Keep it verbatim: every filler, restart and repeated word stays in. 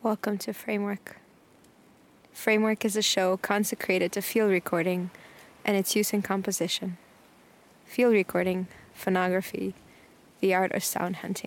Welcome to Framework. Framework is a show consecrated to field recording and its use in composition. Field recording, phonography, the art of sound hunting.